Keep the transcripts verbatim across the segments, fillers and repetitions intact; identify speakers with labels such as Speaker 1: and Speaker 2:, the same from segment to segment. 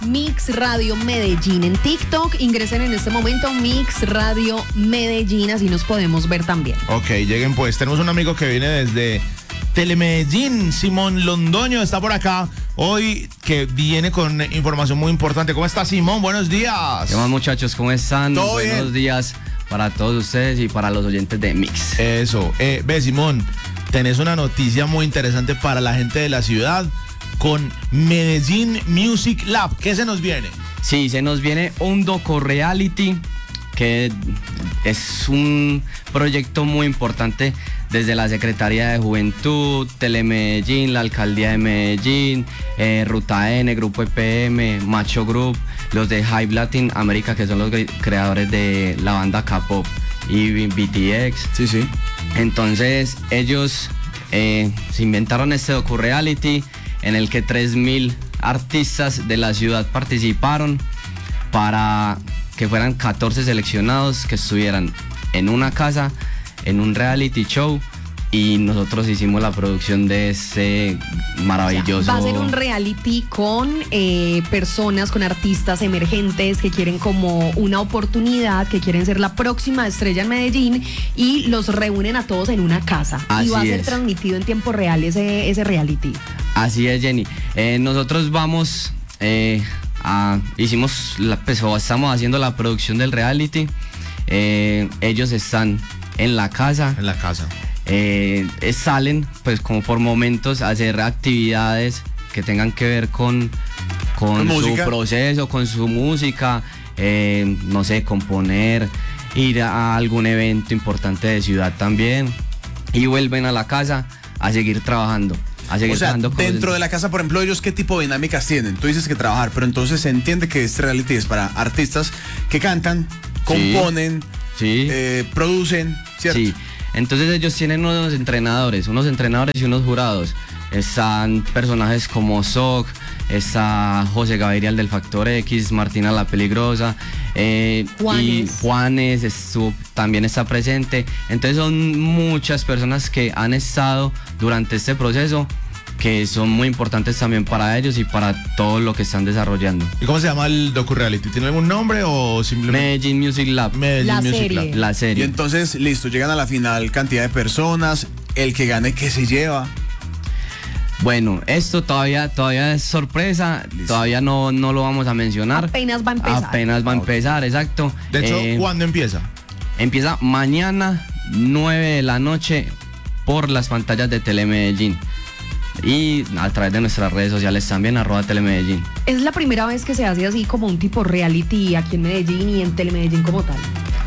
Speaker 1: Mix Radio Medellín en TikTok. Ingresen en este momento Mix Radio Medellín, así nos podemos ver también.
Speaker 2: Ok, lleguen pues. Tenemos un amigo que viene desde Telemedellín, Simón Londoño, está por acá hoy, que viene con información muy importante. ¿Cómo está, Simón? Buenos días.
Speaker 3: ¿Qué más, muchachos? ¿Cómo están?
Speaker 2: ¿Todo
Speaker 3: Buenos
Speaker 2: bien?
Speaker 3: días para todos ustedes y para los oyentes de Mix.
Speaker 2: Eso, eh, ve, Simón, tenés una noticia muy interesante para la gente de la ciudad con Medellín Music Lab. ¿Qué se nos viene?
Speaker 3: Sí, se nos viene un docu-reality que es un proyecto muy importante desde la Secretaría de Juventud, Telemedellín, la Alcaldía de Medellín, eh, Ruta N, Grupo E P M, Macho Group, los de Hype Latin America, que son los creadores de la banda K-pop, y B T X.
Speaker 2: Sí, sí.
Speaker 3: Entonces ellos eh, se inventaron este docu-reality en el que tres mil artistas de la ciudad participaron para que fueran catorce seleccionados que estuvieran en una casa, en un reality show, y nosotros hicimos la producción de este maravilloso...
Speaker 1: O sea, va a ser un reality con eh, personas, con artistas emergentes que quieren como una oportunidad, que quieren ser la próxima estrella en Medellín, y los reúnen a todos en una casa.
Speaker 3: Así
Speaker 1: y va a ser
Speaker 3: es.
Speaker 1: transmitido en tiempo real ese, ese reality.
Speaker 3: Así es, Jenny. Eh, nosotros vamos... Eh, a, hicimos la, pues, o estamos haciendo la producción del reality. Eh, ellos están en la casa.
Speaker 2: En la casa.
Speaker 3: Eh, eh, salen pues como por momentos a hacer actividades que tengan que ver con, con
Speaker 2: ¿Con
Speaker 3: su
Speaker 2: música?
Speaker 3: proceso, con su música, eh, no sé, componer, ir a algún evento importante de ciudad también, y vuelven a la casa a seguir trabajando. A seguir
Speaker 4: O sea,
Speaker 3: trabajando con
Speaker 4: dentro
Speaker 3: los-
Speaker 4: de la casa, por ejemplo, ellos qué tipo de dinámicas tienen. Tú dices que trabajar, pero entonces se entiende que este reality es para artistas que cantan, componen,
Speaker 3: Sí.
Speaker 4: eh, producen, ¿cierto?
Speaker 3: Sí, entonces ellos tienen unos entrenadores, unos entrenadores y unos jurados. Están personajes como Soc, está José Gabriel del Factor X, Martina la Peligrosa, eh, y
Speaker 1: Juanes.
Speaker 3: Juanes estuvo- también está presente. Entonces son muchas personas que han estado durante este proceso, que son muy importantes también para ellos y para todo lo que están desarrollando.
Speaker 2: ¿Y cómo se llama el docu-reality? ¿Tiene algún nombre o simplemente?
Speaker 3: Medellín Music Lab,
Speaker 2: Medellín
Speaker 1: La
Speaker 2: Music
Speaker 1: serie.
Speaker 2: Lab.
Speaker 3: la
Speaker 4: Y
Speaker 3: serie.
Speaker 4: entonces, listo, llegan a la final cantidad de personas, el que gane, ¿qué se lleva?
Speaker 3: Bueno, esto todavía, todavía es sorpresa,
Speaker 4: Listo.
Speaker 3: todavía no, no lo vamos a mencionar.
Speaker 1: Apenas va a empezar.
Speaker 3: Apenas va a empezar, exacto.
Speaker 2: De hecho,
Speaker 3: Eh,
Speaker 2: ¿cuándo empieza?
Speaker 3: empieza mañana, nueve de la noche, por las pantallas de Telemedellín. Y a través de nuestras redes sociales también, arroba Telemedellín.
Speaker 1: Es la primera vez que se hace así como un tipo reality aquí en Medellín y en Telemedellín como tal.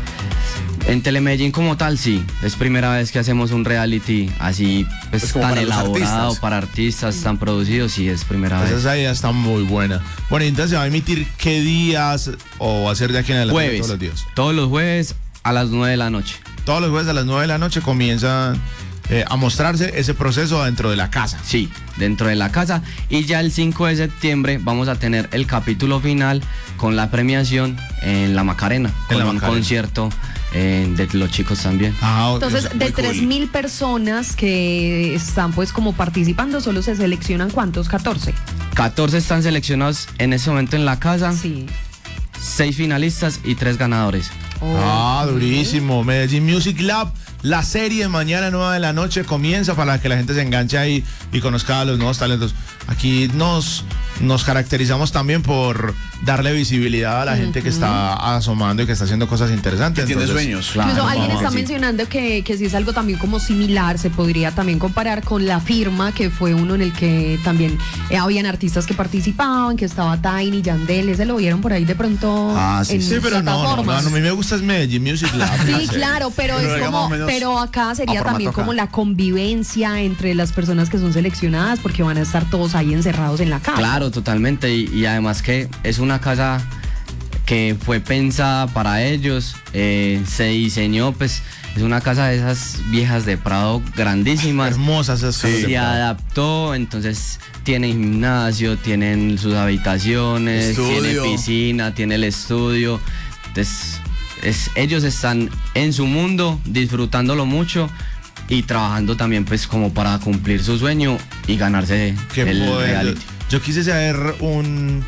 Speaker 3: En Telemedellín como tal, sí. Es primera vez que hacemos un reality así, pues,
Speaker 4: Pues como
Speaker 3: tan
Speaker 4: para los
Speaker 3: elaborado,
Speaker 4: artistas.
Speaker 3: para artistas, tan producido, sí, es primera vez.
Speaker 2: Esa idea está muy buena. Bueno, y entonces se va a emitir qué días o va a ser de aquí en adelante
Speaker 3: Jueves.
Speaker 2: todos los días.
Speaker 3: Todos los jueves a las nueve de la noche.
Speaker 2: Todos los jueves a las nueve de la noche comienza eh, a mostrarse ese proceso dentro de la casa.
Speaker 3: Sí, dentro de la casa. Y ya el cinco de septiembre vamos a tener el capítulo final con la premiación en La Macarena, con
Speaker 2: La
Speaker 3: un
Speaker 2: Macarena.
Speaker 3: concierto eh, de los chicos también.
Speaker 2: Ah, ok,
Speaker 1: Entonces,
Speaker 2: o sea,
Speaker 1: de
Speaker 4: muy cool.
Speaker 1: tres mil personas que están pues como participando, solo se seleccionan ¿cuántos? catorce.
Speaker 3: catorce están seleccionados en ese momento en la casa,
Speaker 1: Sí.
Speaker 3: seis finalistas y tres ganadores.
Speaker 2: Ah, durísimo. Medellín Music Lab. La serie mañana nueve de la noche comienza para que la gente se enganche ahí y conozca a los nuevos talentos. Aquí nos, nos caracterizamos también por darle visibilidad a la gente que está asomando y que está haciendo cosas interesantes.
Speaker 4: Que tiene
Speaker 2: Entonces,
Speaker 4: sueños.
Speaker 3: Claro,
Speaker 1: Incluso alguien
Speaker 3: vamos,
Speaker 1: está
Speaker 3: sí.
Speaker 1: mencionando que, que si es algo también como similar, se podría también comparar con La Firma, que fue uno en el que también eh, habían artistas que participaban, que estaba Tiny, Yandel, ese lo vieron por ahí de pronto
Speaker 4: Ah, sí,
Speaker 1: en
Speaker 2: Sí, pero no, no, no,
Speaker 1: plataformas.
Speaker 2: no, a mí me gusta es Medellín Music Lab.
Speaker 1: Sí, claro, pero,
Speaker 4: Pero
Speaker 1: es
Speaker 4: diga
Speaker 1: como,
Speaker 4: más o menos
Speaker 1: pero acá sería
Speaker 4: a formato
Speaker 1: también
Speaker 4: acá.
Speaker 1: como la convivencia entre las personas que son seleccionadas, porque van a estar todos ahí encerrados en la casa.
Speaker 3: Claro, totalmente. Y, y además que es una casa que fue pensada para ellos, eh, se diseñó, pues es una casa de esas viejas de Prado grandísimas.
Speaker 2: Hermosas esas casas de
Speaker 3: Se
Speaker 2: Prado.
Speaker 3: adaptó, entonces tiene gimnasio, tienen sus habitaciones,
Speaker 4: Estudio.
Speaker 3: tiene piscina, tiene el estudio. Entonces, es, ellos están en su mundo, disfrutándolo mucho y trabajando también pues como para cumplir su sueño y ganarse
Speaker 2: Qué
Speaker 3: el
Speaker 2: poder.
Speaker 3: reality.
Speaker 2: Yo quise ser un,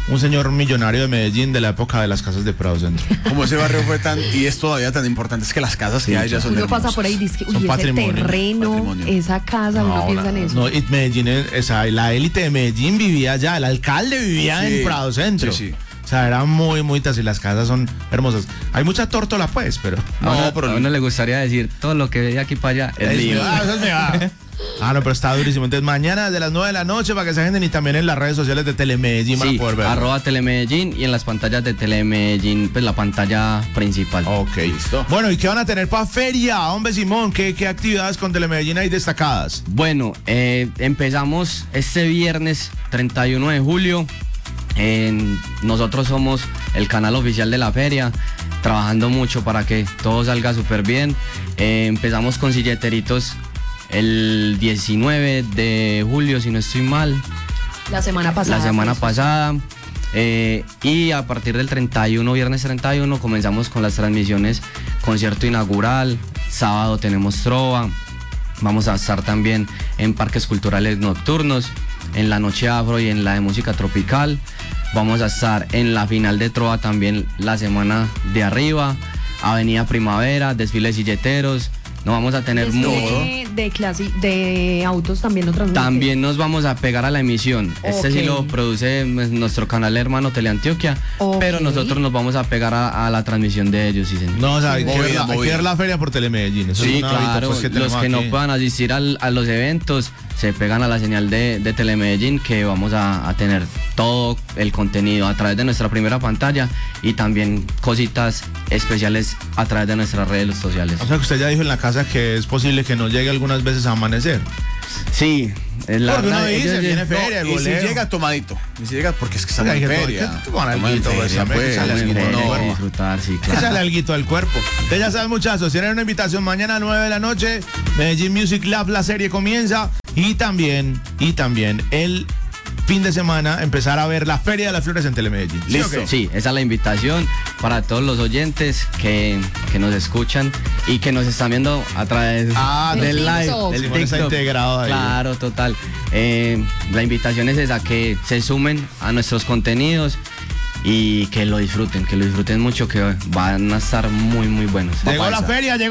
Speaker 2: un señor millonario de Medellín de la época de las casas de Prado Centro.
Speaker 4: Como ese barrio fue tan, y es todavía tan importante, es que las casas que hay ya son
Speaker 1: Uno
Speaker 4: hermosas.
Speaker 1: pasa por ahí y dice,
Speaker 2: Son
Speaker 1: uy, ese
Speaker 2: patrimonio,
Speaker 1: terreno,
Speaker 4: patrimonio.
Speaker 1: esa casa, uno piensa en eso.
Speaker 2: No, y Medellín, es- esa, la élite de Medellín vivía allá, el alcalde vivía
Speaker 4: Sí,
Speaker 2: en Prado Centro.
Speaker 4: sí, sí.
Speaker 2: O sea, era muy, muy y las casas son hermosas. Hay mucha tórtola, pues, pero.
Speaker 3: A uno,
Speaker 4: No, pero-
Speaker 3: a uno le gustaría decir todo lo que ve de aquí para allá es
Speaker 2: Es
Speaker 3: mío.
Speaker 2: mío. Ah, eso es mío. Ah. Ah, no, pero está durísimo. Entonces, mañana desde las nueve de la noche para que se agenden y también en las redes sociales de Telemedellín van
Speaker 3: Sí,
Speaker 2: a poder ver.
Speaker 3: arroba Telemedellín y en las pantallas de Telemedellín, pues la pantalla principal.
Speaker 2: Ok,
Speaker 4: Listo.
Speaker 2: Bueno, ¿y qué van a tener para feria? Hombre, Simón, ¿qué, qué actividades con Telemedellín hay destacadas?
Speaker 3: Bueno, eh, empezamos este viernes treinta y uno de julio. En- nosotros somos el canal oficial de la feria, trabajando mucho para que todo salga súper bien. Eh, empezamos con silleteritos el diecinueve de julio, si no estoy mal,
Speaker 1: La semana pasada.
Speaker 3: la semana
Speaker 1: pues.
Speaker 3: pasada. Eh, y a partir del treinta y uno, viernes treinta y uno, comenzamos con las transmisiones, concierto inaugural, sábado tenemos trova, vamos a estar también en parques culturales nocturnos, en la noche afro y en la de música tropical, vamos a estar en la final de trova también la semana de arriba, avenida Primavera, desfiles silleteros, no vamos a tener mucho.
Speaker 1: De, de, clase, de autos también lo transmiten.
Speaker 3: También nos vamos a pegar a la emisión. Este sí
Speaker 1: Ok.
Speaker 3: lo produce pues, nuestro canal hermano Teleantioquia,
Speaker 1: Ok.
Speaker 3: pero nosotros nos vamos a pegar a, a la transmisión de ellos, sí, señor.
Speaker 2: No, o sea, hay, que
Speaker 4: Movida,
Speaker 2: ver la, hay que
Speaker 4: movida.
Speaker 2: ver la feria por Telemedellín. Eso es
Speaker 3: Sí,
Speaker 2: un hábito,
Speaker 3: claro,
Speaker 2: pues, que
Speaker 3: los
Speaker 2: tenemos
Speaker 3: que no
Speaker 2: aquí.
Speaker 3: puedan asistir al- a los eventos se pegan a la señal de, de Telemedellín, que vamos a, a tener todo el contenido a través de nuestra primera pantalla y también cositas especiales a través de nuestras redes sociales.
Speaker 2: O sea, que usted ya dijo en la casa que es posible que no llegue algunas veces a amanecer.
Speaker 3: Sí, es la
Speaker 2: Porque uno
Speaker 3: verdad,
Speaker 2: dice,
Speaker 3: ellos-
Speaker 2: viene
Speaker 4: No,
Speaker 2: feria, el
Speaker 4: y si
Speaker 2: bolero.
Speaker 4: llega tomadito. Y si llega porque es que estamos
Speaker 2: Oiga,
Speaker 4: en
Speaker 2: hay que
Speaker 4: feria.
Speaker 2: tomar- hay que tomar
Speaker 4: Estamos en
Speaker 2: alguito, pues,
Speaker 4: feria,
Speaker 2: hombre, que
Speaker 4: pues.
Speaker 2: sale
Speaker 3: Muy
Speaker 2: alguito,
Speaker 3: bueno,
Speaker 2: no, no.
Speaker 3: disfrutar, sí,
Speaker 2: Échale
Speaker 3: claro.
Speaker 2: alguito al cuerpo. Ustedes ya saben, muchachos, tienen una invitación mañana a nueve de la noche. Medellín Music Lab, la serie comienza. Y también, y también el fin de semana empezar a ver la Feria de las Flores en Telemedellín. ¿Sí o
Speaker 4: Listo.
Speaker 2: qué?
Speaker 3: Sí, esa es la invitación para todos los oyentes que, que nos escuchan y que nos están viendo a través
Speaker 2: Ah,
Speaker 3: del
Speaker 1: del
Speaker 3: live,
Speaker 1: TikTok.
Speaker 3: del
Speaker 2: Simón está
Speaker 3: TikTok.
Speaker 2: integrado ahí.
Speaker 3: Claro, total. Eh, la invitación es esa, que se sumen a nuestros contenidos y que lo disfruten, que lo disfruten mucho, que van a estar muy, muy buenos.
Speaker 2: Llegó la
Speaker 4: Paisa.
Speaker 2: feria, llegó